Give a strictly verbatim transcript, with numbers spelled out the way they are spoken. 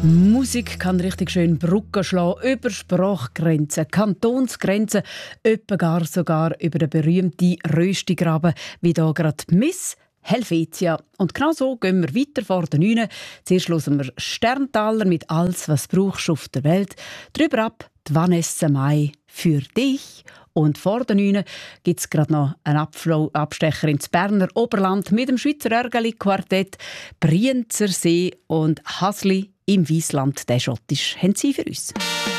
Musik kann richtig schön Brücken schlagen über Sprachgrenzen, Kantonsgrenzen, etwa gar sogar über den berühmten Röstigraben, wie hier gerade Miss Helvetia. Und genau so gehen wir weiter vor den Neuen. Zuerst hören wir Sterntaler mit «Alles, was brauchst auf der Welt». Drüber ab die Vanessa Mai «Für dich». Und vor den Neuen gibt es gerade noch einen Abflow Abstecher ins Berner Oberland mit dem Schweizer Örgeli-Quartett «Brienzer See» und «Hasli» im Wiesland. Der Schottisch haben sie für uns.